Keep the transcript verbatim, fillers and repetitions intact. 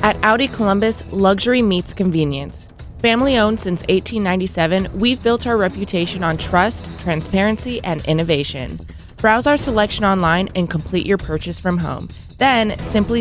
At Audi Columbus, luxury meets convenience. Family owned since eighteen ninety-seven, we've built our reputation on trust, transparency, and innovation. Browse our selection online and complete your purchase from home. Then simply